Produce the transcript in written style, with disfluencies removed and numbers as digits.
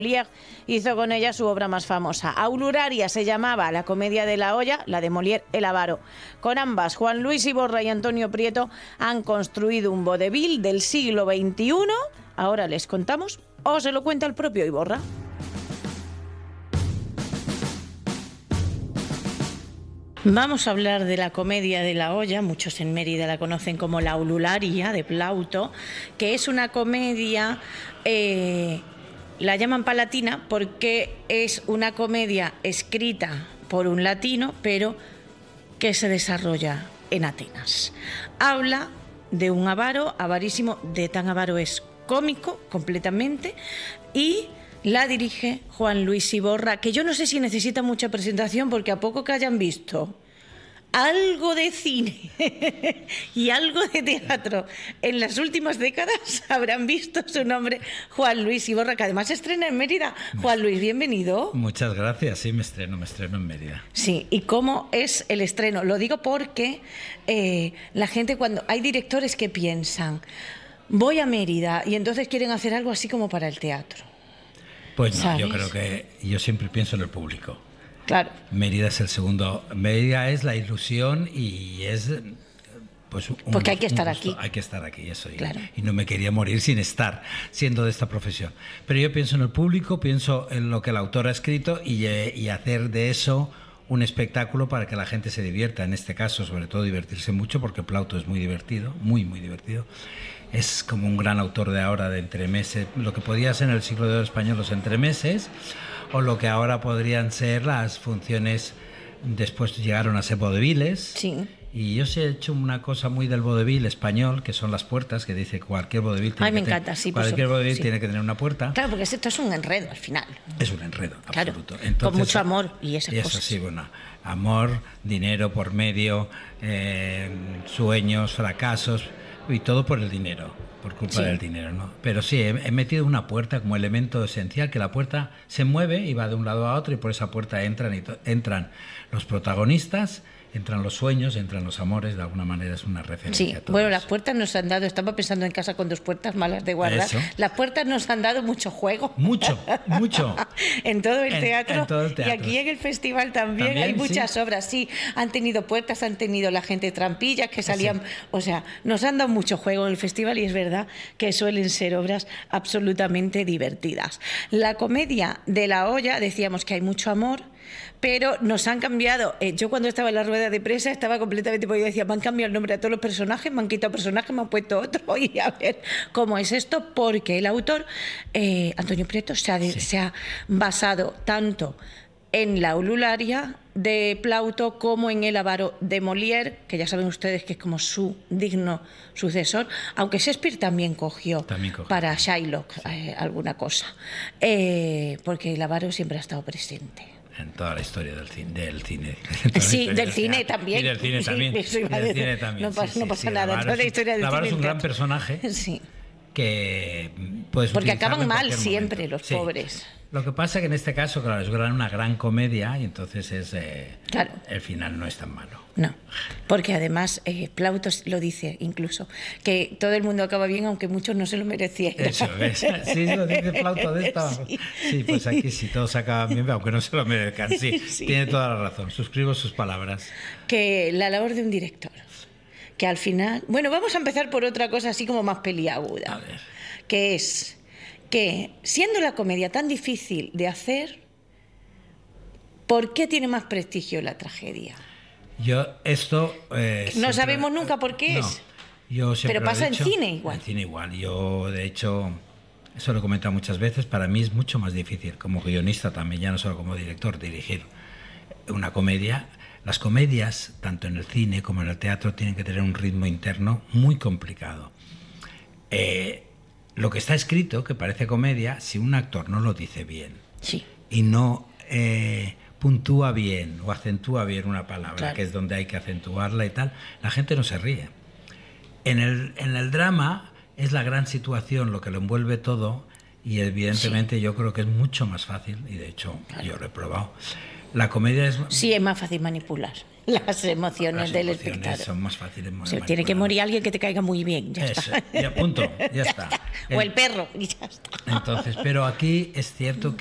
Molière hizo con ella su obra más famosa. Auluraria se llamaba la comedia de la olla, la de Molière, El avaro. Con ambas, Juan Luis Iborra y Antonio Prieto han construido un vodevil del siglo XXI. Ahora les contamos, o se lo cuenta el propio Iborra. Vamos a hablar de la comedia de la olla, muchos en Mérida la conocen como la Auluraria de Plauto, que es una comedia, la llaman palatina porque es una comedia escrita por un latino, pero que se desarrolla en Atenas. Habla de un avaro, avarísimo, de tan avaro es cómico completamente, y la dirige Juan Luis Iborra, que yo no sé si necesita mucha presentación porque a poco que hayan visto algo de cine y algo de teatro en las últimas décadas habrán visto su nombre, Juan Luis Iborra, que además estrena en Mérida. Juan Luis, bienvenido. Muchas gracias, sí, me estreno en Mérida. Sí, ¿y cómo es el estreno? Lo digo porque la gente, cuando hay directores que piensan, voy a Mérida, y entonces quieren hacer algo así como para el teatro. Pues no, ¿sabes? yo creo que yo siempre pienso en el público. Claro. Mérida es el segundo. Mérida es la ilusión y es pues porque hay que estar aquí. Hay que estar aquí, eso. Claro. Y no me quería morir sin estar, siendo de esta profesión. Pero yo pienso en el público, pienso en lo que el autor ha escrito y hacer de eso un espectáculo para que la gente se divierta. En este caso, sobre todo, divertirse mucho, porque Plauto es muy divertido, muy, muy divertido. Es como un gran autor de ahora, de entremeses, lo que podía ser en el siglo de oro español los entremeses, o lo que ahora podrían ser las funciones, después llegaron a ser vaudevilles. Sí. Y yo sí he hecho una cosa muy del vodevil español, que son las puertas, que dice cualquier vodevil tiene, cualquier vodevil tiene que tener una puerta. Claro, porque esto es un enredo al final. Es un enredo, claro, absoluto. Entonces, con mucho amor y esas cosas. Eso sí, bueno, amor, dinero por medio, sueños, fracasos, y todo por el dinero, por culpa del dinero, ¿no? Pero sí, he metido una puerta como elemento esencial, que la puerta se mueve y va de un lado a otro, y por esa puerta entran los protagonistas, entran los sueños, entran los amores. De alguna manera es una referencia. Sí, bueno, las puertas nos han dado, estaba pensando en casa con dos puertas malas de guardar. ¿Eso? Las puertas nos han dado mucho juego. Mucho. En todo el teatro. En todo el teatro. Y aquí en el festival también hay muchas obras. Sí, han tenido puertas, han tenido la gente trampillas que salían. Sí. O sea, nos han dado mucho juego en el festival, y es verdad que suelen ser obras absolutamente divertidas. La comedia de la olla, decíamos que hay mucho amor, pero nos han cambiado. Yo cuando estaba en la rueda de prensa estaba completamente, porque yo decía, me han cambiado el nombre a todos los personajes, me han quitado personajes, me han puesto otro, y a ver cómo es esto, porque el autor, Antonio Prieto, se ha basado tanto en la Auluraria de Plauto como en el avaro de Molière, que ya saben ustedes que es como su digno sucesor, aunque Shakespeare también cogió para Shylock alguna cosa, porque el avaro siempre ha estado presente en toda la historia del cine. Sí, del cine también. Y del cine también. No pasa nada. Toda la historia del cine. Es un gran personaje. Sí. Que puedes porque acaban mal siempre momento. Los pobres. Lo que pasa es que en este caso, claro, es una gran comedia, y entonces claro, el final no es tan malo. No, porque además Plauto lo dice incluso, que todo el mundo acaba bien aunque muchos no se lo merecieran. Eso, sí, lo dice Plauto de esta. Sí, pues aquí sí, todos acaban bien aunque no se lo merezcan. Sí, tiene toda la razón, suscribo sus palabras. Que la labor de un director, que al final... Bueno, vamos a empezar por otra cosa así como más peliaguda, que es que, siendo la comedia tan difícil de hacer, ¿por qué tiene más prestigio la tragedia? No sabemos nunca por qué es. Pero pasa en cine igual. En cine igual. Yo, de hecho, eso lo he comentado muchas veces, para mí es mucho más difícil, como guionista también, ya no solo como director, dirigir una comedia. Las comedias, tanto en el cine como en el teatro, tienen que tener un ritmo interno muy complicado. Lo que está escrito, que parece comedia, si un actor no lo dice bien, y no puntúa bien o acentúa bien una palabra, que es donde hay que acentuarla y tal, la gente no se ríe. En el drama es la gran situación lo que lo envuelve todo, Y evidentemente yo creo que es mucho más fácil, y de hecho yo lo he probado. La comedia es... Sí, es más fácil manipular las emociones del espectador. Son más fáciles manipular. Tiene que morir alguien que te caiga muy bien, ya Eso, está. ya punto, ya está. O el perro, y ya está. Entonces, pero aquí es cierto que